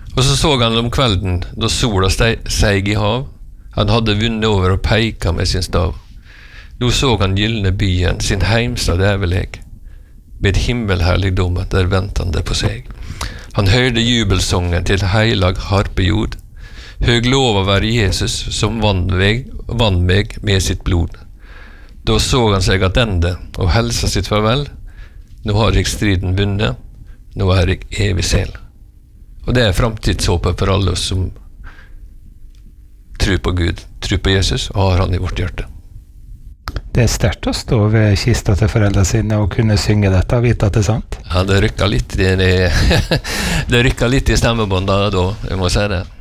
Og så han om kvelden, da sola seig I hav. Han hadde vunnet over og peika med sin stav. Nå så han gyllene byen, sin heimstad æveleg, med himmelherligdommen der ventande på seg. Han hørte jubelsången til heilag harpejord. Høg lov å være Jesus som vann meg med sitt blod. Da så han seg attende og helsa sitt farvel. Nå har jeg striden vunnet, nå er jeg evig sel. Og det framtidshåpet for alle oss som tror på Gud, tror på Jesus og har han I vårt hjerte. Det sterkt å stå ved kista til foreldre sine og kunne synge dette og vite at det sant? Ja, det rykket litt I stemmebåndet da, jeg må si det.